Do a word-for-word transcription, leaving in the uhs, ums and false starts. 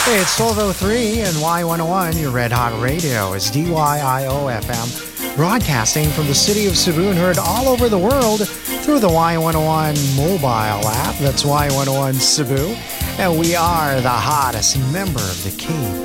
It's twelve oh three and Y one oh one, your Red Hot Radio. It's D Y I O F M, broadcasting from the city of Cebu and heard all over the world through the Y one oh one mobile app. That's Y one oh one Cebu. And we are the hottest member of the K